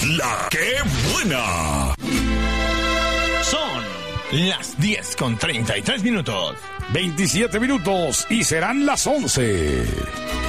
La que buena. Son las 10:33. 27 minutos y serán las 11.